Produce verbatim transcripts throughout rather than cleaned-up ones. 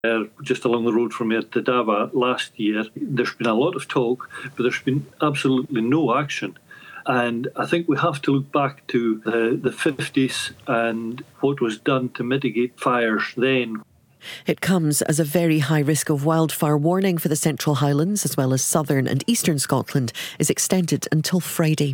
Uh, just along the road from me at the Dava last year. There's been a lot of talk, but there's been absolutely no action. And I think we have to look back to the, the fifties and what was done to mitigate fires then. It comes as a very high risk of wildfire warning for the Central Highlands as well as southern and eastern Scotland is extended until Friday.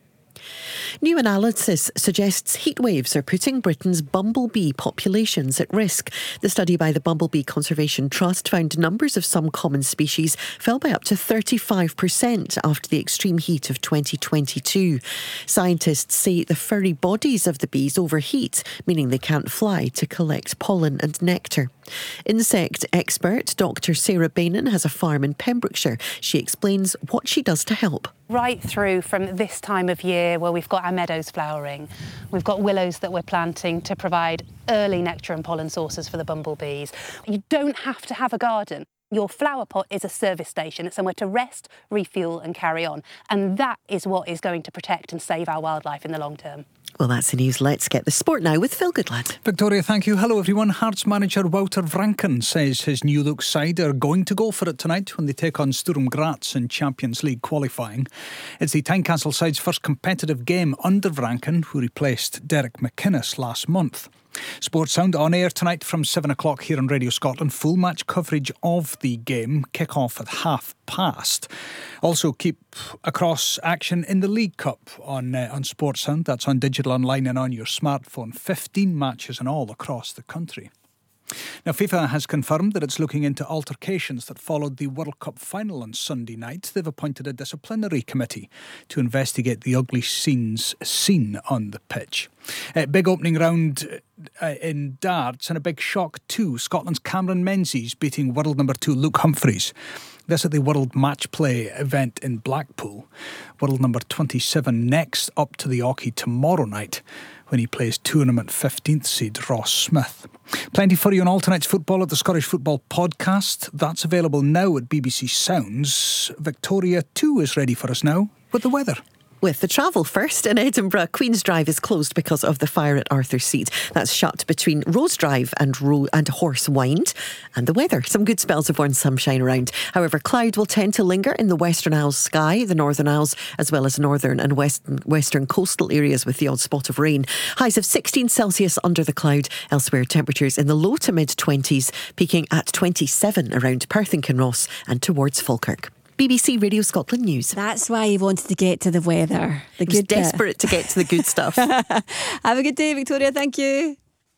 New analysis suggests heatwaves are putting Britain's bumblebee populations at risk. The study by the Bumblebee Conservation Trust found numbers of some common species fell by up to thirty-five percent after the extreme heat of twenty twenty-two. Scientists say the furry bodies of the bees overheat, meaning they can't fly to collect pollen and nectar. Insect expert Doctor Sarah Bainan has a farm in Pembrokeshire. She explains what she does to help. Right through from this time of year where we've got our meadows flowering, we've got willows that we're planting to provide early nectar and pollen sources for the bumblebees. You don't have to have a garden. Your flower pot is a service station. It's somewhere to rest, refuel and carry on. And that is what is going to protect and save our wildlife in the long term. Well, that's the news. Let's get the sport now with Phil Goodlad. Victoria, thank you. Hello, everyone. Hearts manager Wouter Vranken says his New Look side are going to go for it tonight when they take on Sturm Graz in Champions League qualifying. It's the Tynecastle side's first competitive game under Vranken, who replaced Derek McInnes last month. Sports Sound on air tonight from seven o'clock here on Radio Scotland. Full match coverage of the game. Kick-off at half past. Also keep across action in the League Cup on, uh, on Sports Sound. That's on digital, online and on your smartphone. fifteen matches in all across the country. Now, FIFA has confirmed that it's looking into altercations that followed the World Cup final on Sunday night. They've appointed a disciplinary committee to investigate the ugly scenes seen on the pitch. Uh, big opening round uh, in darts and a big shock too. Scotland's Cameron Menzies beating world number two Luke Humphries. This at the World Match Play event in Blackpool. World number twenty-seven next up to the Oche tomorrow night when he plays tournament fifteenth seed Ross Smith. Plenty for you on all tonight's football at the Scottish Football Podcast. That's available now at B B C Sounds. Victoria too is ready for us now with the weather. With the travel first, in Edinburgh, Queen's Drive is closed because of the fire at Arthur Seat. That's shut between Rose Drive and Ro- and Horse Wynd. And the weather, some good spells of warm sunshine around. However, cloud will tend to linger in the Western Isles sky, the Northern Isles, as well as northern and western, western coastal areas with the odd spot of rain. Highs of sixteen Celsius under the cloud. Elsewhere, temperatures in the low to mid-twenties, peaking at twenty-seven around Perth and Kinross and towards Falkirk. B B C Radio Scotland News. That's why you wanted to get to the weather. The I was good desperate bit. to get to the good stuff. Have a good day, Victoria. Thank you.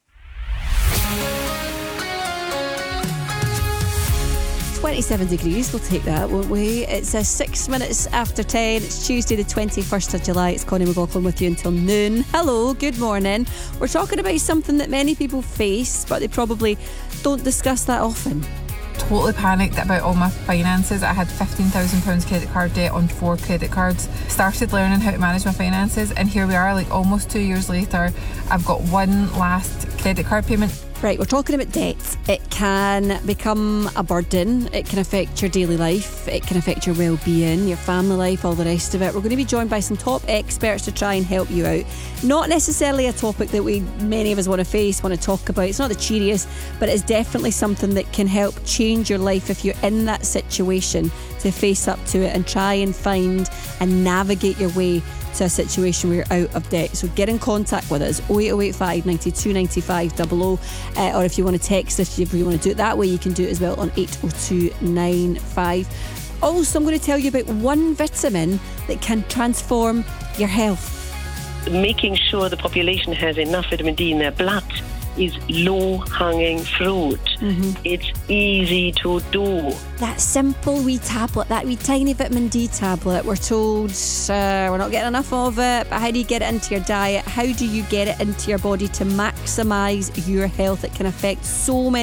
twenty-seven degrees, we'll take that, won't we? It's uh, six minutes after ten. It's Tuesday the twenty-first of July. It's Connie McLaughlin with you until noon. Hello, good morning. We're talking about something that many people face, but they probably don't discuss that often. Totally panicked about all my finances. I had fifteen thousand pounds credit card debt on four credit cards. Started learning how to manage my finances, and here we are, like almost two years later. I've got one last credit card payment. Right, we're talking about debt. It can become a burden. It can affect your daily life. It can affect your well-being, your family life, all the rest of it. We're going to be joined by some top experts to try and help you out. Not necessarily a topic that we many of us want to face, want to talk about. It's not the cheeriest, but it's definitely something that can help change your life if you're in that situation, to face up to it and try and find and navigate your way to a situation where you're out of debt. So get in contact with us, oh eight oh eight five, nine two, nine five double oh, uh, or if you want to text, if you, if you want to do it that way, you can do it as well on eight oh two nine five. Also, I'm going to tell you about one vitamin that can transform your health. Making sure the population has enough vitamin D in their blood is low-hanging fruit. Mm-hmm. It's easy to do. That simple wee tablet, that wee tiny vitamin D tablet, we're told uh, we're not getting enough of it, but how do you get it into your diet? How do you get it into your body to maximise your health? It can affect so many